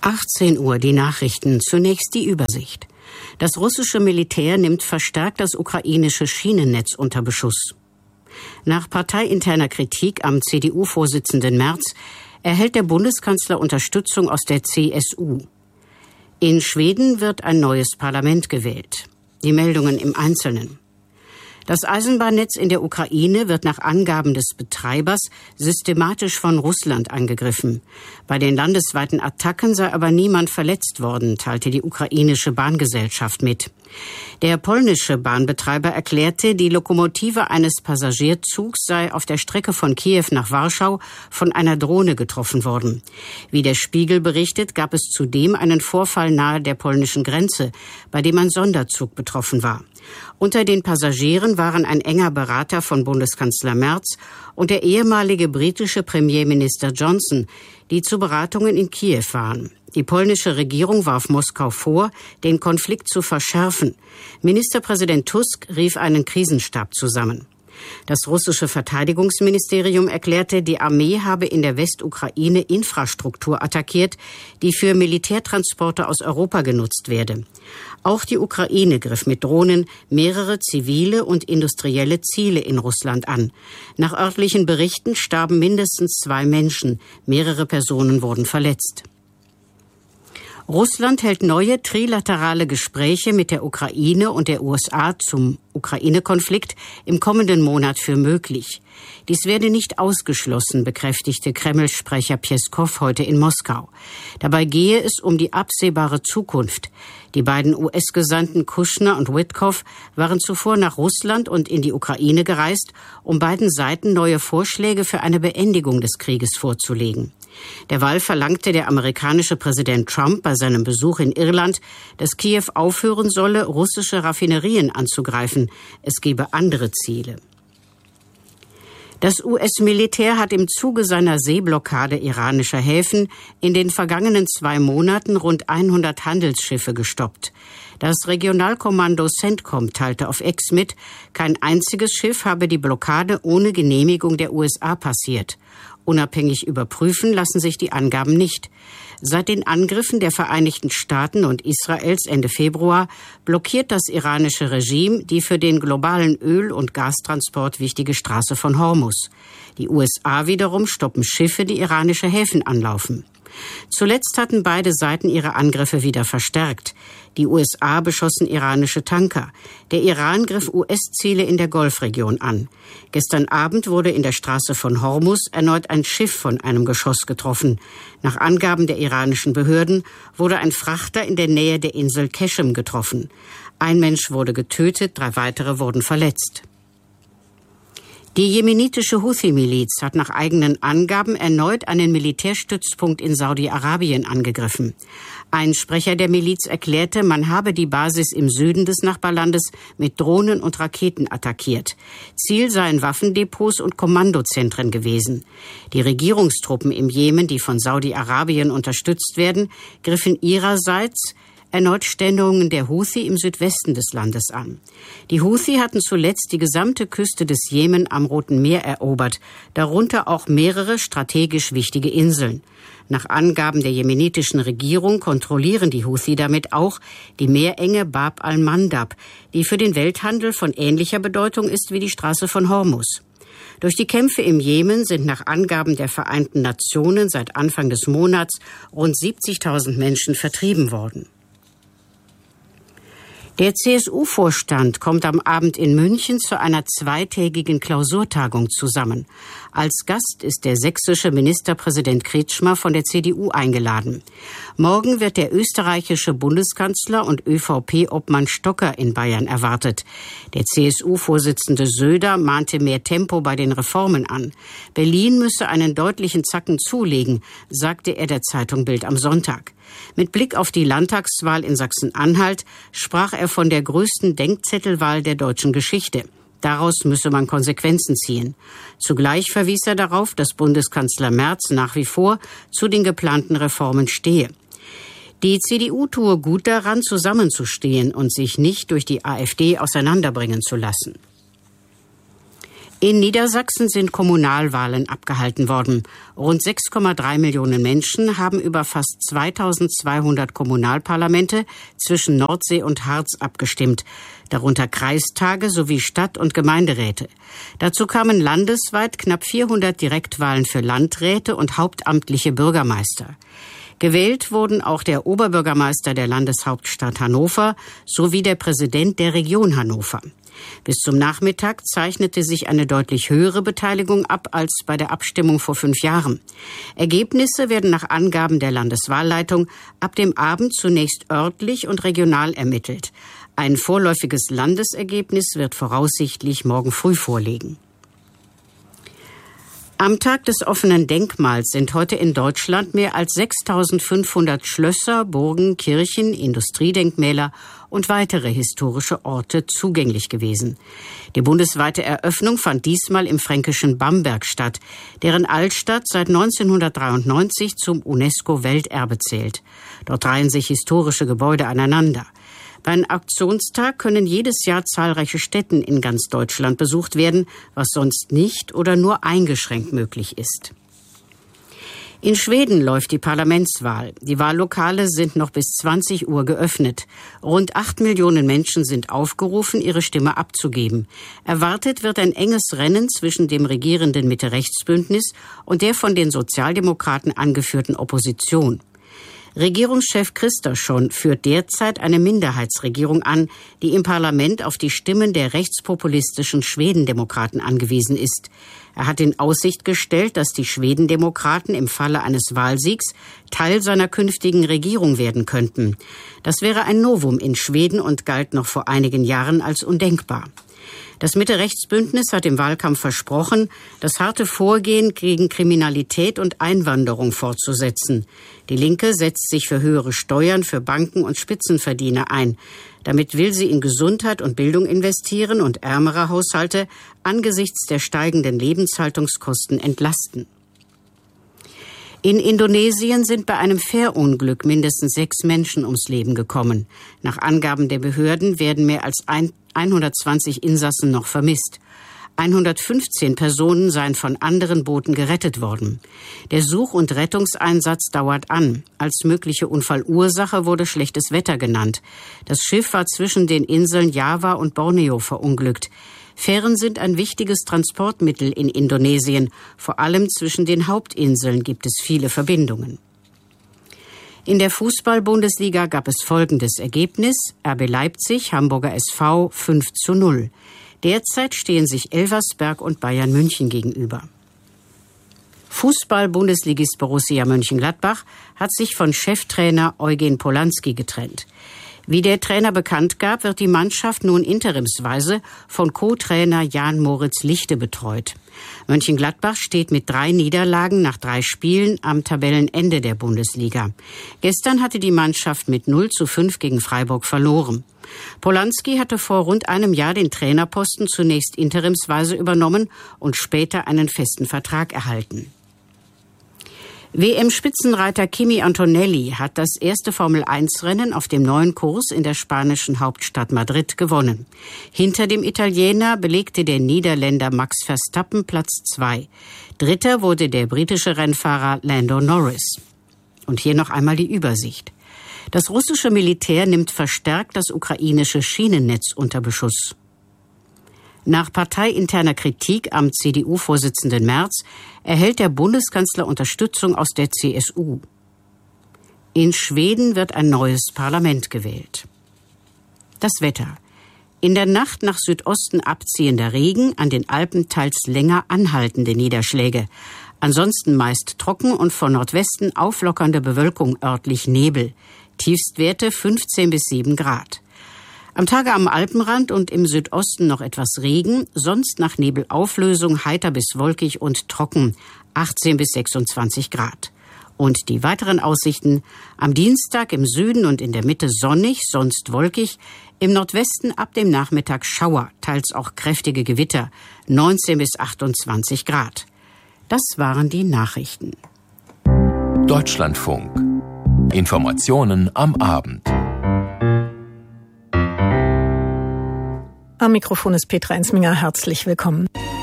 18 Uhr die Nachrichten, zunächst die Übersicht. Das russische Militär nimmt verstärkt das ukrainische Schienennetz unter Beschuss. Nach parteiinterner Kritik am CDU-Vorsitzenden Merz erhält der Bundeskanzler Unterstützung aus der CSU. In Schweden wird ein neues Parlament gewählt. Die Meldungen im Einzelnen. Das Eisenbahnnetz in der Ukraine wird nach Angaben des Betreibers systematisch von Russland angegriffen. Bei den landesweiten Attacken sei aber niemand verletzt worden, teilte die ukrainische Bahngesellschaft mit. Der polnische Bahnbetreiber erklärte, die Lokomotive eines Passagierzugs sei auf der Strecke von Kiew nach Warschau von einer Drohne getroffen worden. Wie der Spiegel berichtet, gab es zudem einen Vorfall nahe der polnischen Grenze, bei dem ein Sonderzug betroffen war. Unter den Passagieren waren ein enger Berater von Bundeskanzler Merz und der ehemalige britische Premierminister Johnson, die zu Beratungen in Kiew waren. Die polnische Regierung warf Moskau vor, den Konflikt zu verschärfen. Ministerpräsident Tusk rief einen Krisenstab zusammen. Das russische Verteidigungsministerium erklärte, die Armee habe in der Westukraine Infrastruktur attackiert, die für Militärtransporte aus Europa genutzt werde. Auch die Ukraine griff mit Drohnen mehrere zivile und industrielle Ziele in Russland an. Nach örtlichen Berichten starben mindestens 2 Menschen, mehrere Personen wurden verletzt. Russland hält neue trilaterale Gespräche mit der Ukraine und der USA zum Ukraine-Konflikt im kommenden Monat für möglich. Dies werde nicht ausgeschlossen, bekräftigte Kreml-Sprecher Pjeskow heute in Moskau. Dabei gehe es um die absehbare Zukunft. Die beiden US-Gesandten Kushner und Witkoff waren zuvor nach Russland und in die Ukraine gereist, um beiden Seiten neue Vorschläge für eine Beendigung des Krieges vorzulegen. Derweil verlangte der amerikanische Präsident Trump bei seinem Besuch in Irland, dass Kiew aufhören solle, russische Raffinerien anzugreifen. Es gebe andere Ziele. Das US-Militär hat im Zuge seiner Seeblockade iranischer Häfen in den vergangenen 2 Monaten rund 100 Handelsschiffe gestoppt. Das Regionalkommando CENTCOM teilte auf X mit, kein einziges Schiff habe die Blockade ohne Genehmigung der USA passiert. Unabhängig überprüfen lassen sich die Angaben nicht. Seit den Angriffen der Vereinigten Staaten und Israels Ende Februar blockiert das iranische Regime die für den globalen Öl- und Gastransport wichtige Straße von Hormuz. Die USA wiederum stoppen Schiffe, die iranische Häfen anlaufen. Zuletzt hatten beide Seiten ihre Angriffe wieder verstärkt. Die USA beschossen iranische Tanker. Der Iran griff US-Ziele in der Golfregion an. Gestern Abend wurde in der Straße von Hormuz erneut ein Schiff von einem Geschoss getroffen. Nach Angaben der iranischen Behörden wurde ein Frachter in der Nähe der Insel Keshem getroffen. Ein Mensch wurde getötet, 3 weitere wurden verletzt. Die jemenitische Houthi-Miliz hat nach eigenen Angaben erneut einen Militärstützpunkt in Saudi-Arabien angegriffen. Ein Sprecher der Miliz erklärte, man habe die Basis im Süden des Nachbarlandes mit Drohnen und Raketen attackiert. Ziel seien Waffendepots und Kommandozentren gewesen. Die Regierungstruppen im Jemen, die von Saudi-Arabien unterstützt werden, griffen ihrerseits erneut Stellungen der Houthi im Südwesten des Landes an. Die Houthi hatten zuletzt die gesamte Küste des Jemen am Roten Meer erobert, darunter auch mehrere strategisch wichtige Inseln. Nach Angaben der jemenitischen Regierung kontrollieren die Houthi damit auch die Meerenge Bab al-Mandab, die für den Welthandel von ähnlicher Bedeutung ist wie die Straße von Hormuz. Durch die Kämpfe im Jemen sind nach Angaben der Vereinten Nationen seit Anfang des Monats rund 70.000 Menschen vertrieben worden. Der CSU-Vorstand kommt am Abend in München zu einer 2-tägigen Klausurtagung zusammen. Als Gast ist der sächsische Ministerpräsident Kretschmer von der CDU eingeladen. Morgen wird der österreichische Bundeskanzler und ÖVP-Obmann Stocker in Bayern erwartet. Der CSU-Vorsitzende Söder mahnte mehr Tempo bei den Reformen an. Berlin müsse einen deutlichen Zacken zulegen, sagte er der Zeitung Bild am Sonntag. Mit Blick auf die Landtagswahl in Sachsen-Anhalt sprach er von der größten Denkzettelwahl der deutschen Geschichte. Daraus müsse man Konsequenzen ziehen. Zugleich verwies er darauf, dass Bundeskanzler Merz nach wie vor zu den geplanten Reformen stehe. Die CDU tue gut daran, zusammenzustehen und sich nicht durch die AfD auseinanderbringen zu lassen. In Niedersachsen sind Kommunalwahlen abgehalten worden. Rund 6,3 Millionen Menschen haben über fast 2200 Kommunalparlamente zwischen Nordsee und Harz abgestimmt, darunter Kreistage sowie Stadt- und Gemeinderäte. Dazu kamen landesweit knapp 400 Direktwahlen für Landräte und hauptamtliche Bürgermeister. Gewählt wurden auch der Oberbürgermeister der Landeshauptstadt Hannover sowie der Präsident der Region Hannover. Bis zum Nachmittag zeichnete sich eine deutlich höhere Beteiligung ab als bei der Abstimmung vor 5 Jahren. Ergebnisse werden nach Angaben der Landeswahlleitung ab dem Abend zunächst örtlich und regional ermittelt. Ein vorläufiges Landesergebnis wird voraussichtlich morgen früh vorliegen. Am Tag des offenen Denkmals sind heute in Deutschland mehr als 6.500 Schlösser, Burgen, Kirchen, Industriedenkmäler und weitere historische Orte zugänglich gewesen. Die bundesweite Eröffnung fand diesmal im fränkischen Bamberg statt, deren Altstadt seit 1993 zum UNESCO-Welterbe zählt. Dort reihen sich historische Gebäude aneinander. Beim Aktionstag können jedes Jahr zahlreiche Stätten in ganz Deutschland besucht werden, was sonst nicht oder nur eingeschränkt möglich ist. In Schweden läuft die Parlamentswahl. Die Wahllokale sind noch bis 20 Uhr geöffnet. Rund 8 Millionen Menschen sind aufgerufen, ihre Stimme abzugeben. Erwartet wird ein enges Rennen zwischen dem regierenden Mitte-Rechts-Bündnis und der von den Sozialdemokraten angeführten Opposition. Regierungschef Kristersson führt derzeit eine Minderheitsregierung an, die im Parlament auf die Stimmen der rechtspopulistischen Schwedendemokraten angewiesen ist. Er hat in Aussicht gestellt, dass die Schwedendemokraten im Falle eines Wahlsiegs Teil seiner künftigen Regierung werden könnten. Das wäre ein Novum in Schweden und galt noch vor einigen Jahren als undenkbar. Das Mitte-Rechts-Bündnis hat im Wahlkampf versprochen, das harte Vorgehen gegen Kriminalität und Einwanderung fortzusetzen. Die Linke setzt sich für höhere Steuern für Banken und Spitzenverdiener ein. Damit will sie in Gesundheit und Bildung investieren und ärmere Haushalte angesichts der steigenden Lebenshaltungskosten entlasten. In Indonesien sind bei einem Fährunglück mindestens 6 Menschen ums Leben gekommen. Nach Angaben der Behörden werden mehr als 120 Insassen noch vermisst. 115 Personen seien von anderen Booten gerettet worden. Der Such- und Rettungseinsatz dauert an. Als mögliche Unfallursache wurde schlechtes Wetter genannt. Das Schiff war zwischen den Inseln Java und Borneo verunglückt. Fähren sind ein wichtiges Transportmittel in Indonesien. Vor allem zwischen den Hauptinseln gibt es viele Verbindungen. In der Fußball-Bundesliga gab es folgendes Ergebnis: RB Leipzig, Hamburger SV 5:0. Derzeit stehen sich Elversberg und Bayern München gegenüber. Fußball-Bundesligist Borussia Mönchengladbach hat sich von Cheftrainer Eugen Polanski getrennt. Wie der Trainer bekannt gab, wird die Mannschaft nun interimsweise von Co-Trainer Jan-Moritz Lichte betreut. Mönchengladbach steht mit 3 Niederlagen nach 3 Spielen am Tabellenende der Bundesliga. Gestern hatte die Mannschaft mit 0:5 gegen Freiburg verloren. Polanski hatte vor rund einem Jahr den Trainerposten zunächst interimsweise übernommen und später einen festen Vertrag erhalten. WM-Spitzenreiter Kimi Antonelli hat das erste Formel-1-Rennen auf dem neuen Kurs in der spanischen Hauptstadt Madrid gewonnen. Hinter dem Italiener belegte der Niederländer Max Verstappen Platz 2. Dritter wurde der britische Rennfahrer Lando Norris. Und hier noch einmal die Übersicht. Das russische Militär nimmt verstärkt das ukrainische Schienennetz unter Beschuss. Nach parteiinterner Kritik am CDU-Vorsitzenden Merz erhält der Bundeskanzler Unterstützung aus der CSU. In Schweden wird ein neues Parlament gewählt. Das Wetter. In der Nacht nach Südosten abziehender Regen, an den Alpen teils länger anhaltende Niederschläge. Ansonsten meist trocken und von Nordwesten auflockernde Bewölkung, örtlich Nebel. Tiefstwerte 15 bis 7 Grad. Am Tage am Alpenrand und im Südosten noch etwas Regen, sonst nach Nebelauflösung heiter bis wolkig und trocken, 18 bis 26 Grad. Und die weiteren Aussichten: am Dienstag im Süden und in der Mitte sonnig, sonst wolkig, im Nordwesten ab dem Nachmittag Schauer, teils auch kräftige Gewitter, 19 bis 28 Grad. Das waren die Nachrichten. Deutschlandfunk. Informationen am Abend. Am Mikrofon ist Petra Ensminger. Herzlich willkommen.